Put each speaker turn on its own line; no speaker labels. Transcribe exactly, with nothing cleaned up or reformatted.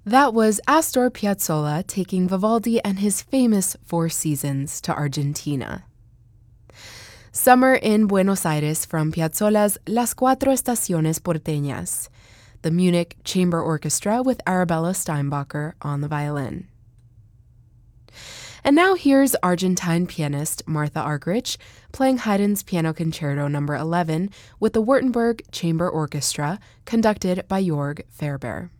That was Astor Piazzolla taking Vivaldi and his famous Four Seasons to Argentina. Summer in Buenos Aires from Piazzolla's Las Cuatro Estaciones Porteñas, the Munich Chamber Orchestra with Arabella Steinbacher on the violin. And now here's Argentine pianist Martha Argerich playing Haydn's Piano Concerto number eleven with the Württemberg Chamber Orchestra, conducted by Jörg Ferber.